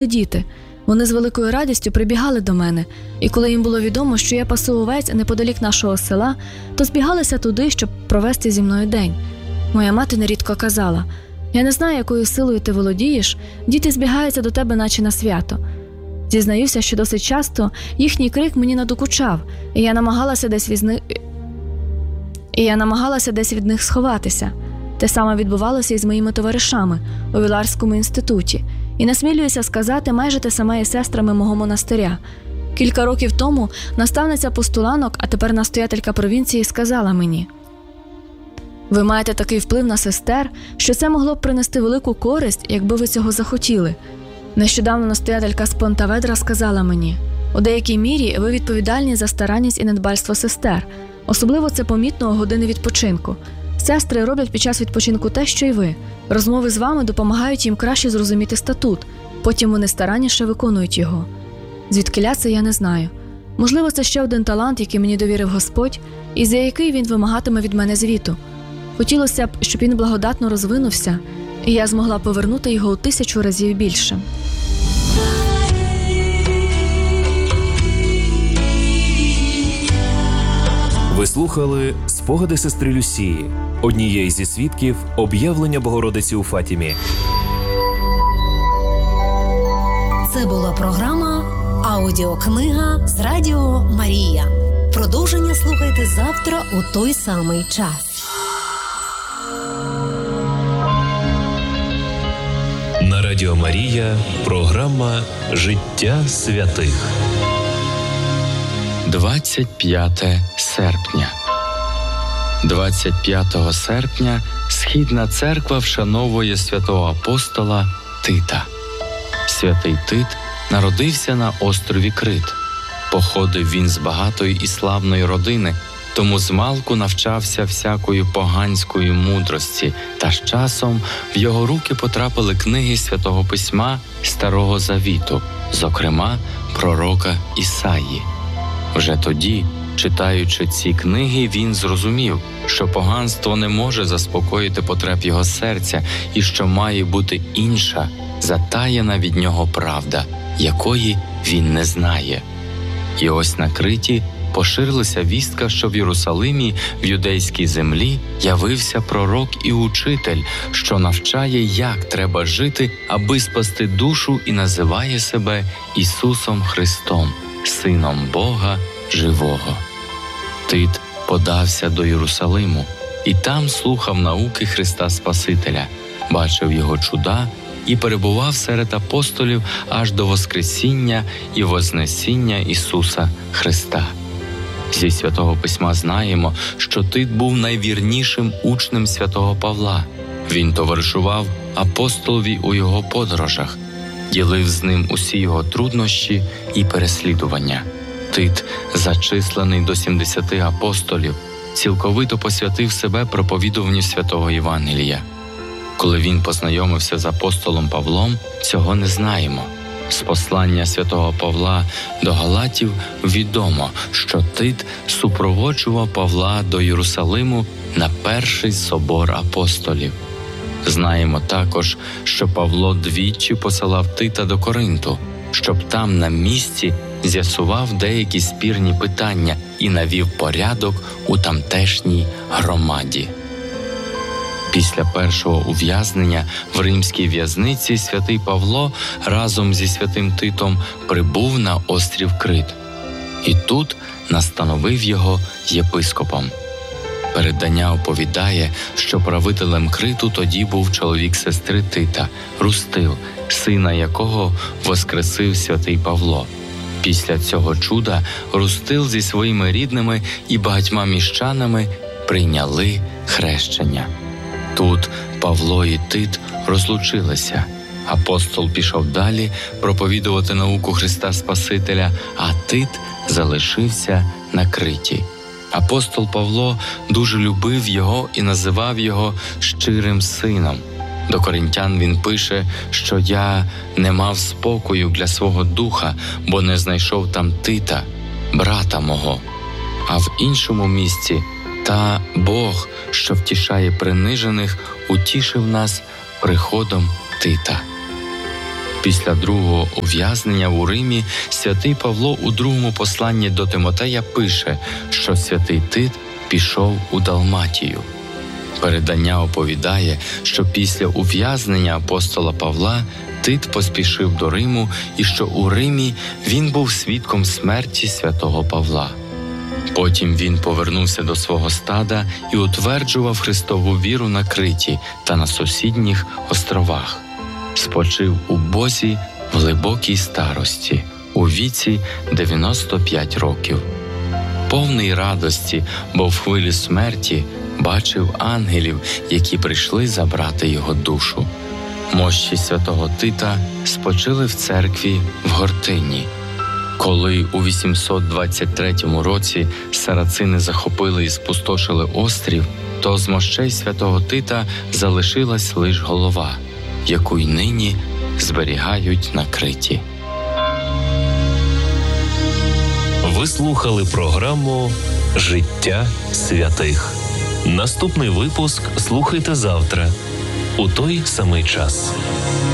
діти. Вони з великою радістю прибігали до мене, і коли їм було відомо, що я пасу овець неподалік нашого села, то збігалися туди, щоб провести зі мною день. Моя мати нерідко казала: «Я не знаю, якою силою ти володієш, діти збігаються до тебе наче на свято». Зізнаюся, що досить часто їхній крик мені надокучав, і я намагалася десь від них сховатися. Те саме відбувалося і з моїми товаришами у Віларському інституті. І насмілююся сказати, майже те саме і з сестрами мого монастиря. Кілька років тому наставниця постуланок, а тепер настоятелька провінції, сказала мені: «Ви маєте такий вплив на сестер, що це могло б принести велику користь, якби ви цього захотіли». Нещодавно настоятелька з Понтаведра сказала мені: «У деякій мірі ви відповідальні за старанність і недбальство сестер. Особливо це помітно у години відпочинку. Сестри роблять під час відпочинку те, що й ви. Розмови з вами допомагають їм краще зрозуміти статут. Потім вони старанніше виконують його». Звідкиля це я не знаю. Можливо, це ще один талант, який мені довірив Господь, і за який Він вимагатиме від мене звіту. Хотілося б, щоб він благодатно розвинувся, і я змогла повернути його у 1000 разів більше. Ви слухали «Спогади сестри Люсії», однієї зі свідків об'явлення Богородиці у Фатімі. Це була програма «Аудіокнига» з Радіо Марія. Продовження слухайте завтра у той самий час. На Радіо Марія програма «Життя святих». 25 серпня. 25 серпня Східна церква вшановує святого апостола Тита. Святий Тит народився на острові Крит. Походив він з багатої і славної родини, тому змалку навчався всякої поганської мудрості, та з часом в його руки потрапили книги Святого Письма Старого Завіту, зокрема пророка Ісаї. Вже тоді, читаючи ці книги, він зрозумів, що поганство не може заспокоїти потреб його серця і що має бути інша, затаєна від нього правда, якої він не знає. І ось на Криті поширилася вістка, що в Єрусалимі, в юдейській землі, явився пророк і учитель, що навчає, як треба жити, аби спасти душу, і називає себе Ісусом Христом, Сином Бога Живого. Тит подався до Єрусалиму і там слухав науки Христа Спасителя, бачив його чуда і перебував серед апостолів аж до Воскресіння і Вознесіння Ісуса Христа. Зі Святого Письма знаємо, що Тит був найвірнішим учнем святого Павла. Він товаришував апостолові у його подорожах, ділив з ним усі його труднощі і переслідування. Тит, зачислений до 70 апостолів, цілковито посвятив себе проповідуванню святого Євангелія. Коли він познайомився з апостолом Павлом, цього не знаємо. З послання святого Павла до Галатів відомо, що Тит супроводжував Павла до Єрусалиму на перший собор апостолів. Знаємо також, що Павло двічі посилав Тита до Коринту, щоб там на місці з'ясував деякі спірні питання і навів порядок у тамтешній громаді. Після першого ув'язнення в римській в'язниці святий Павло разом зі святим Титом прибув на острів Крит. І тут настановив його єпископом. Передання оповідає, що правителем Криту тоді був чоловік сестри Тита, Рустил, сина якого воскресив святий Павло. Після цього чуда Рустил зі своїми рідними і багатьма міщанами прийняли хрещення. Тут Павло і Тит розлучилися. Апостол пішов далі проповідувати науку Христа Спасителя, а Тит залишився на Криті. Апостол Павло дуже любив його і називав його щирим сином. До коринтян він пише, що «я не мав спокою для свого духа, бо не знайшов там Тита, брата мого». А в іншому місці «та Бог, що втішає принижених, утішив нас приходом Тита». Після другого ув'язнення у Римі святий Павло у другому посланні до Тимотея пише, що святий Тит пішов у Далматію. Передання оповідає, що після ув'язнення апостола Павла Тит поспішив до Риму і що у Римі він був свідком смерті святого Павла. Потім він повернувся до свого стада і утверджував Христову віру на Криті та на сусідніх островах. Спочив у Бозі в глибокій старості, у віці 95 років. Повний радості, бо в хвилі смерті бачив ангелів, які прийшли забрати його душу. Мощі святого Тита спочили в церкві в Гортині. Коли у 823 році сарацини захопили і спустошили острів, то з мощей святого Тита залишилась лише голова, яку й нині зберігають на Криті. Ви слухали програму «Життя святих». Наступний випуск слухайте завтра у той самий час.